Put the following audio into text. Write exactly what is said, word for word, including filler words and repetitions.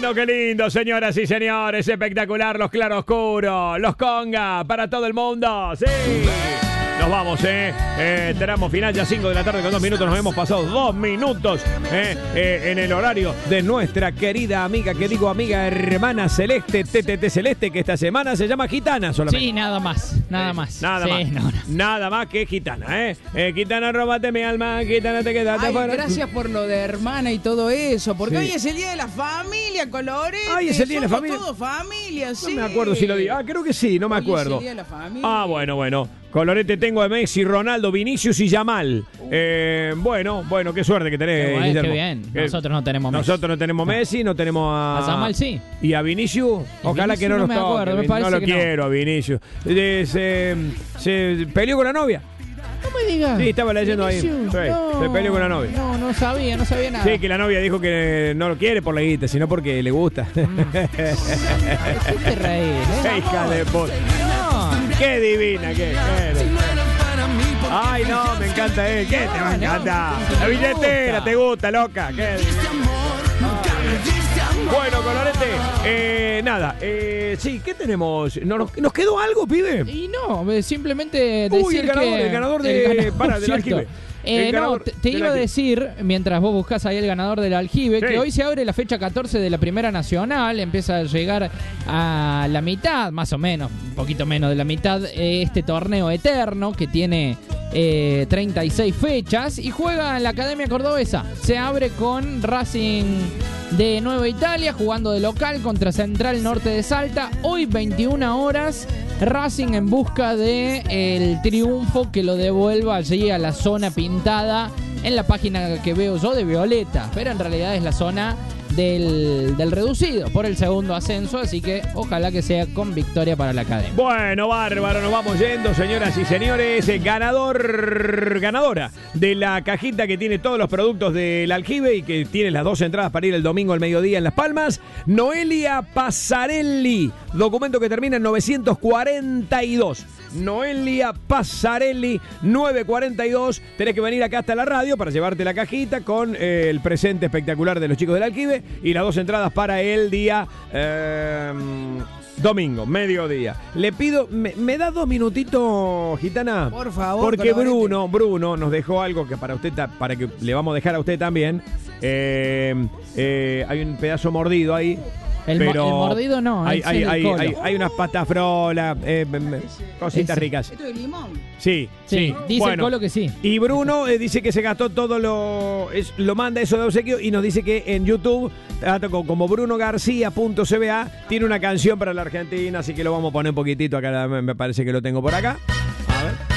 lindo, qué lindo, señoras y señores. Espectacular, los claroscuros, los conga, para todo el mundo. Sí. Nos vamos, ¿eh? eh Tenemos final ya cinco de la tarde con dos minutos. Nos hemos pasado dos minutos eh, eh, en el horario de nuestra querida amiga, que digo amiga, hermana Celeste, T T T Celeste, que esta semana se llama Gitana solamente. Sí, nada más, nada eh, más. Nada sí, más. No, no. Nada más que Gitana, ¿eh? eh Gitana, róbate mi alma, Gitana, te quedaste Ay, afuera. Gracias por lo de hermana y todo eso, porque sí. hoy es el día de la familia, Colorete. Ay, es el día de la familia. Todos familia, sí. No me acuerdo si lo di. Ah, creo que sí, no me hoy acuerdo. Es el día de la familia. Ah, bueno, bueno. Colorete tengo a Messi, Ronaldo, Vinicius y Yamal. Eh, bueno, bueno, qué suerte que tenés, qué, bueno, Guillermo. qué bien. Que nosotros no tenemos Messi. Nosotros no tenemos Messi, no tenemos a... A Yamal sí. ¿Y a Vinicius? Ojalá Vinicius que no, no nos me toque. acuerdo, me parece no lo que quiero no. a Vinicius. Eh, se, se peleó con la novia. No me digas. Sí, estaba leyendo Vinicius, ahí. Sí, no, se peleó con la novia. No, no sabía, no sabía nada. Sí, que la novia dijo que no lo quiere por la guita, sino porque le gusta. Mm. ¿Qué te reís? Qué hija de puta. No. Qué divina, qué. qué Ay, no, me encanta él. ¿Qué te va a encantar? La billetera, te gusta, loca. ¿Qué? Bueno, Colorete, eh, nada, eh, sí, ¿qué tenemos? ¿Nos, ¿Nos quedó algo, pibe? Y no, simplemente decir Uy, el ganador, que... el ganador de... el ganador, para, del cierto. aljibe. Eh, no, te, te iba a decir, mientras vos buscás ahí el ganador del aljibe, sí. que hoy se abre la fecha catorce de la Primera Nacional, empieza a llegar a la mitad, más o menos, un poquito menos de la mitad, este torneo eterno que tiene eh, treinta y seis fechas y juega en la Academia Cordobesa. Se abre con Racing de Nueva Italia, jugando de local contra Central Norte de Salta. Hoy veintiuna horas, Racing en busca de el triunfo que lo devuelva allí a la zona pintada en la página que veo yo de Violeta, pero en realidad es la zona del, del reducido por el segundo ascenso, así que ojalá que sea con victoria para la Academia. Bueno, bárbaro, nos vamos yendo, señoras y señores. Ganador, ganadora de la cajita que tiene todos los productos del aljibe y que tiene las dos entradas para ir el domingo al mediodía en Las Palmas, Noelia Passarelli, documento que termina en novecientos cuarenta y dos. Noelia Passarelli, novecientos cuarenta y dos. Tenés que venir acá hasta la radio para llevarte la cajita con eh, el presente espectacular de los chicos del aljibe y las dos entradas para el día eh, domingo, mediodía. Le pido, me, ¿me da dos minutitos, Gitana? Por favor. Porque Colorete. Bruno, Bruno nos dejó algo que para usted, para que le vamos a dejar a usted también. Eh, eh, hay un pedazo mordido ahí. El, pero mo- el mordido no, hay, es hay, el hay, colo. hay, hay unas patas frolas, eh, eh, cositas Ese. ricas. ¿Esto de limón? Sí, Sí, sí. dice Bueno, el colo que sí. y Bruno eh, dice que se gastó todo lo... Es, lo manda eso de obsequio y nos dice que en YouTube, como bruno garcía punto c b a, tiene una canción para la Argentina, así que lo vamos a poner un poquitito acá, me parece que lo tengo por acá. A ver.